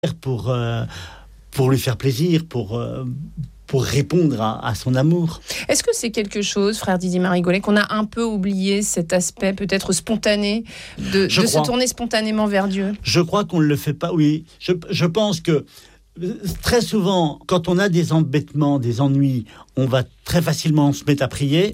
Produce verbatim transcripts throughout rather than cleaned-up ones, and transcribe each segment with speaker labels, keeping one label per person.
Speaker 1: pour, euh, pour lui faire plaisir, pour, euh, pour répondre à, à son amour.
Speaker 2: Est-ce que c'est quelque chose, frère Didier Marigolet, qu'on a un peu oublié, cet aspect peut-être spontané, de, de se tourner spontanément vers Dieu ?
Speaker 1: Je crois qu'on ne le fait pas, oui. Je, je pense que très souvent, quand on a des embêtements, des ennuis, on va très facilement se mettre à prier.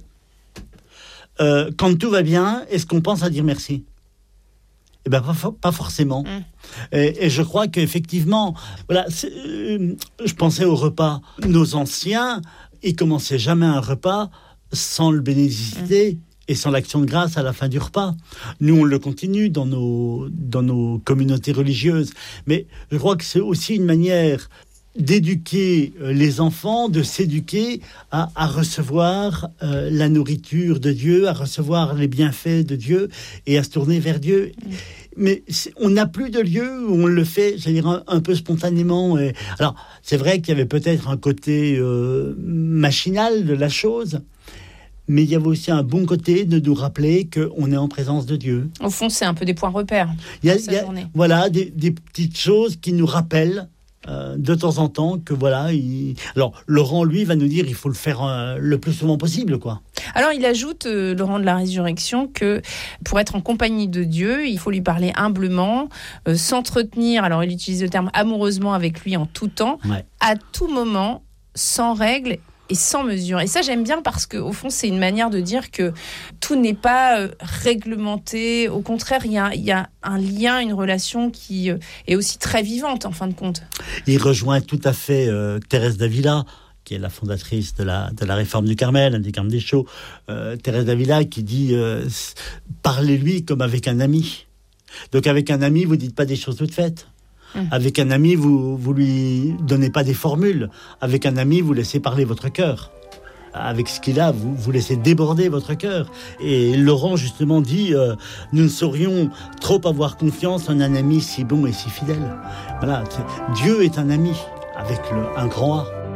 Speaker 1: Euh, quand tout va bien, est-ce qu'on pense à dire merci ? Eh bien, pas, pas forcément. Mmh. Et, et je crois qu'effectivement, voilà, euh, je pensais au repas. Nos anciens, ils commençaient jamais un repas sans le bénédiciter mmh. et sans l'action de grâce à la fin du repas. Nous, on le continue dans nos, dans nos communautés religieuses. Mais je crois que c'est aussi une manière d'éduquer les enfants, de s'éduquer à, à recevoir euh, la nourriture de Dieu, à recevoir les bienfaits de Dieu et à se tourner vers Dieu. Mmh. Mais on n'a plus de lieu où on le fait, c'est-à-dire un, un peu spontanément. Et... Alors, c'est vrai qu'il y avait peut-être un côté euh, machinal de la chose, mais il y avait aussi un bon côté de nous rappeler qu'on est en présence de Dieu.
Speaker 2: Au fond, c'est un peu des points repères.
Speaker 1: Il y a, il y a voilà, des, des petites choses qui nous rappellent Euh, de temps en temps que voilà il... alors Laurent lui va nous dire il faut le faire euh, le plus souvent possible quoi.
Speaker 2: Alors il ajoute euh, Laurent de la Résurrection que pour être en compagnie de Dieu il faut lui parler humblement, euh, s'entretenir, alors il utilise le terme amoureusement avec lui en tout temps, ouais. à tout moment, sans règle et sans mesure. Et ça, j'aime bien parce qu'au fond, c'est une manière de dire que tout n'est pas euh, réglementé. Au contraire, il y a, y a un lien, une relation qui euh, est aussi très vivante, en fin de compte.
Speaker 1: Il rejoint tout à fait euh, Thérèse d'Avila, qui est la fondatrice de la, de la réforme du Carmel, des Carmes des Chaux. Euh, Thérèse d'Avila qui dit euh, « Parlez-lui comme avec un ami ». Donc avec un ami, vous ne dites pas des choses toutes faites. Avec un ami, vous vous lui donnez pas des formules. Avec un ami, vous laissez parler votre cœur. Avec ce qu'il a, vous vous laissez déborder votre cœur. Et Laurent justement dit, euh, nous ne saurions trop avoir confiance en un ami si bon et si fidèle. Voilà, Dieu est un ami avec le, un grand A.